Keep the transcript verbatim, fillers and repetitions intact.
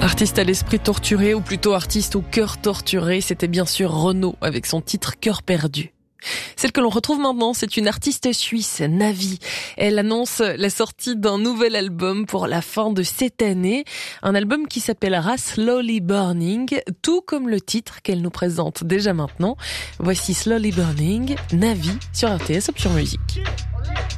Artiste à l'esprit torturé, ou plutôt artiste au cœur torturé, c'était bien sûr Renaud avec son titre Cœur perdu. Celle que l'on retrouve maintenant, c'est une artiste suisse, Navi. Elle annonce la sortie d'un nouvel album pour la fin de cette année. Un album qui s'appellera Slowly Burning, tout comme le titre qu'elle nous présente déjà maintenant. Voici Slowly Burning, Navi sur R T S Option Musique.